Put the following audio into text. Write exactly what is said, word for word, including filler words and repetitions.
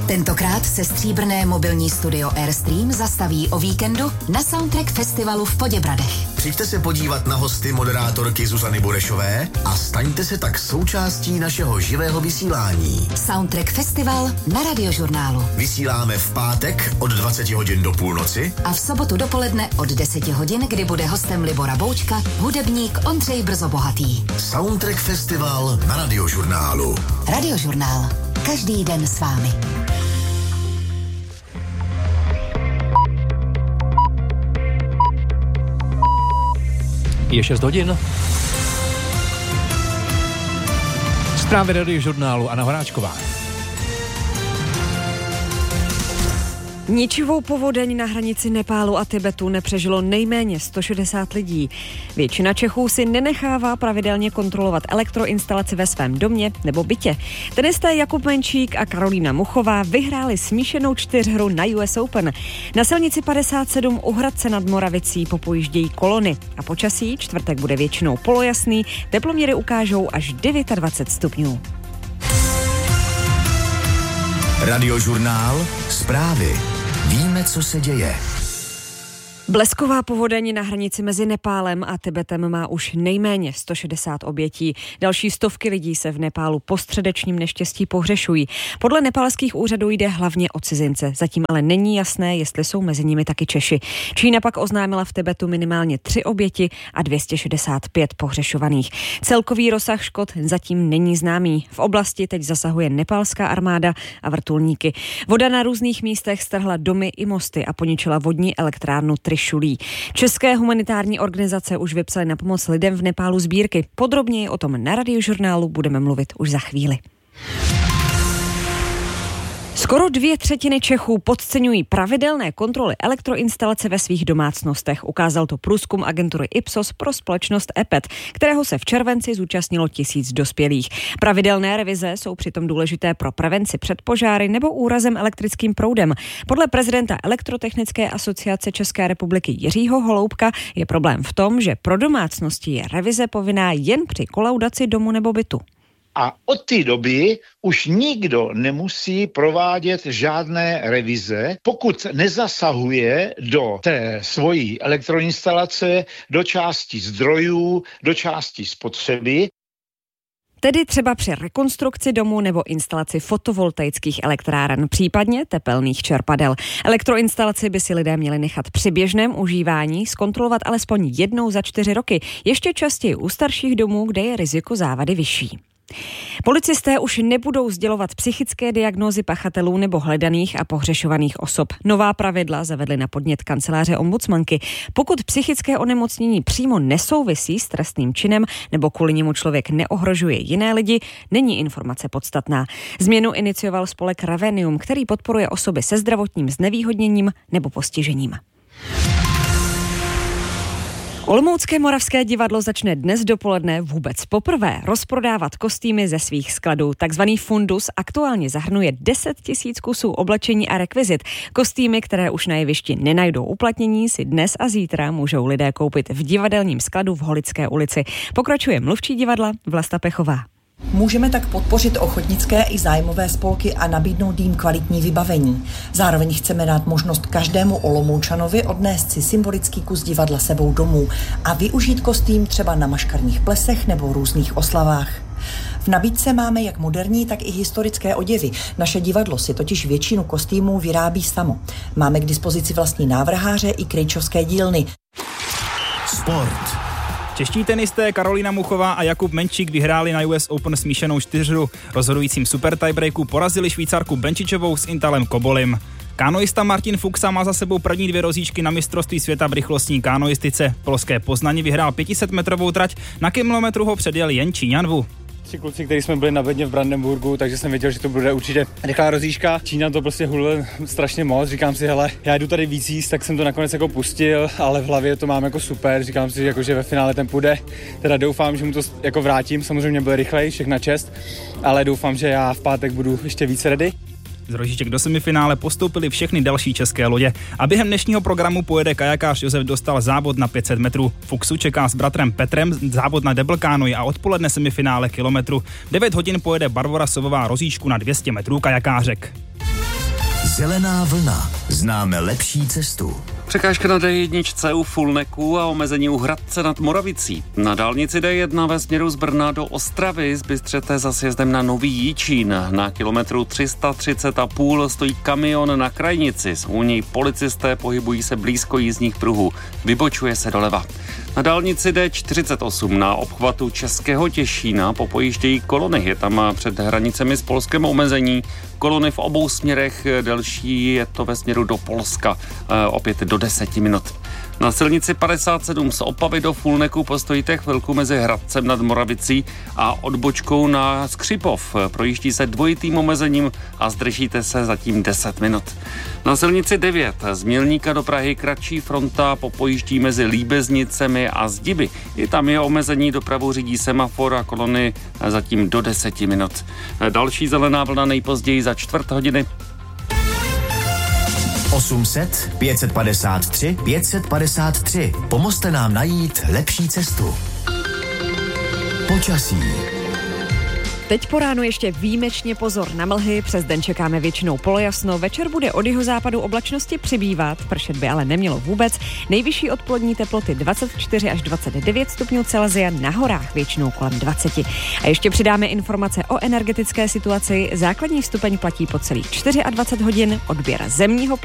Tentokrát se stříbrné mobilní studio Airstream zastaví o víkendu na Soundtrack Festivalu v Poděbradech. Přijďte se podívat na hosty moderátorky Zuzany Burešové a staňte se tak součástí našeho živého vysílání. Soundtrack Festival na Radiožurnálu. Vysíláme v pátek od dvacet hodin do půlnoci a v sobotu dopoledne od deset hodin, kdy bude hostem Libora Boučka, hudebník Ondřej Brzobohatý. Soundtrack Festival na Radiožurnálu. Radiožurnál. Každý den s vámi. Je šest hodin. Zprávy Radiožurnálu Anna Horáčková. Ničivou povodeň na hranici Nepálu a Tibetu nepřežilo nejméně sto šedesát lidí. Většina Čechů si nenechává pravidelně kontrolovat elektroinstalaci ve svém domě nebo bytě. Tenisté Jakub Menčík a Karolína Muchová vyhráli smíšenou čtyřhru na U S Open. Na silnici padesát sedm u Hradce nad Moravicí popojíždějí kolony a počasí čtvrtek bude většinou polojasný, teploměry ukážou až dvacet devět stupňů. Radiožurnál, zprávy. Víme, co se děje. Blesková povodeň na hranici mezi Nepálem a Tibetem má už nejméně sto šedesát obětí. Další stovky lidí se v Nepálu po středečním neštěstí pohřešují. Podle nepálských úřadů jde hlavně o cizince. Zatím ale není jasné, jestli jsou mezi nimi taky Češi. Čína pak oznámila v Tibetu minimálně tři oběti a dvě stě šedesát pět pohřešovaných. Celkový rozsah škod zatím není známý. V oblasti teď zasahuje nepálská armáda a vrtulníky. Voda na různých místech strhla domy i mosty a poničila vodní elektrárnu Trišulí. České humanitární organizace už vypsaly na pomoc lidem v Nepálu sbírky. Podrobněji o tom na Radiožurnálu budeme mluvit už za chvíli. Skoro dvě třetiny Čechů podceňují pravidelné kontroly elektroinstalace ve svých domácnostech. Ukázal to průzkum agentury Ipsos pro společnost E P E T, kterého se v červenci zúčastnilo tisíc dospělých. Pravidelné revize jsou přitom důležité pro prevenci před požáry nebo úrazem elektrickým proudem. Podle prezidenta Elektrotechnické asociace České republiky Jiřího Holoubka je problém v tom, že pro domácnosti je revize povinná jen při kolaudaci domu nebo bytu. A od té doby už nikdo nemusí provádět žádné revize, pokud nezasahuje do té svojí elektroinstalace, do části zdrojů, do části spotřeby. Tedy třeba při rekonstrukci domu nebo instalaci fotovoltaických elektráren, případně tepelných čerpadel. Elektroinstalaci by si lidé měli nechat při běžném užívání zkontrolovat alespoň jednou za čtyři roky, ještě častěji u starších domů, kde je riziko závady vyšší. Policisté už nebudou sdělovat psychické diagnózy pachatelů nebo hledaných a pohřešovaných osob. Nová pravidla zavedly na podnět kanceláře ombudsmanky. Pokud psychické onemocnění přímo nesouvisí s trestným činem nebo kvůli němu člověk neohrožuje jiné lidi, není informace podstatná. Změnu inicioval spolek Ravenium, který podporuje osoby se zdravotním znevýhodněním nebo postižením. Olomoucké Moravské divadlo začne dnes dopoledne vůbec poprvé rozprodávat kostýmy ze svých skladů. Takzvaný fundus aktuálně zahrnuje deset tisíc kusů oblečení a rekvizit. Kostýmy, které už na jevišti nenajdou uplatnění, si dnes a zítra můžou lidé koupit v divadelním skladu v Holické ulici. Pokračuje mluvčí divadla Vlasta Pechová. Můžeme tak podpořit ochotnické i zájmové spolky a nabídnout jim kvalitní vybavení. Zároveň chceme dát možnost každému Olomoučanovi odnést si symbolický kus divadla sebou domů a využít kostým třeba na maškarních plesech nebo různých oslavách. V nabídce máme jak moderní, tak i historické oděvy. Naše divadlo si totiž většinu kostýmů vyrábí samo. Máme k dispozici vlastní návrháře i krejčovské dílny. Sport. Čeští tenisté Karolína Muchová a Jakub Menčík vyhráli na U S Open smíšenou čtyřhru. Rozhodujícím super tiebreaku porazili Švýcarku Benčičovou s Intalem Kobolim. Kánoista Martin Fuxa má za sebou první dvě rozíčky na mistrovství světa v rychlostní kánoistice. Polské Poznani vyhrál pětisetmetrovou trať, na kilometru ho předjel jen Číňan Wu. Tři kluci, kteří jsme byli na bedně v Brandenburgu, takže jsem věděl, že to bude určitě rychlá rozjížďka. Čína to prostě hulil strašně moc, říkám si, hele, já jdu tady víc jíst, tak jsem to nakonec jako pustil, ale v hlavě to mám jako super, říkám si, jako, že ve finále ten půjde. Teda doufám, že mu to jako vrátím, samozřejmě byl rychlej, všechna čest, ale doufám, že já v pátek budu ještě více ready. Z rožiček do semifinále postoupily všechny další české lodě a během dnešního programu pojede kajakář Josef Dostal závod na pět set metrů. Fuxu čeká s bratrem Petrem závod na double kánoji a odpoledne semifinále kilometru. devět hodin pojede Barbora Sovová rozíčku na dvě stě metrů kajakářek. Zelená vlna. Známe lepší cestu. Překážka na D jedna u Fulneku a omezení u Hradce nad Moravicí. Na dálnici D jedna ve směru z Brna do Ostravy zbystřete za sjezdem na Nový Jičín. Na kilometru tři sta třicet a půl stojí kamion na krajnici. U něj policisté pohybují se blízko jízdních pruhů. Vybočuje se doleva. Na dálnici D čtyřicet osm na obchvatu Českého Těšína popojíždějí kolony. Je tam před hranicemi s Polskem omezení. Kolony v obou směrech, delší je to ve směru do Polska, e, opět do deseti minut. Na silnici padesát sedm z Opavy do Fulneku postojíte chvilku mezi Hradcem nad Moravicí a odbočkou na Skřipov. Projíždí se dvojitým omezením a zdržíte se zatím deset minut. Na silnici devět z Mělníka do Prahy kratší fronta popojíždí mezi Líbeznicemi a Zdiby. I tam je omezení, dopravu řídí semafor a kolony zatím do deseti minut. Další zelená vlna nejpozději za čtvrt hodiny. osm set pět set padesát tři pět set padesát tři. Pomozte nám najít lepší cestu. Počasí. Teď po ránu ještě výjimečně pozor na mlhy, přes den čekáme většinou polojasno, večer bude od jihozápadu oblačnosti přibývat, pršet by ale nemělo vůbec, nejvyšší odpolední teploty dvacet čtyři až dvacet devět stupňů Celsia, na horách většinou kolem dvacet. A ještě přidáme informace o energetické situaci, základní stupeň platí po celých dvacet čtyři hodin, odběr zemního plynu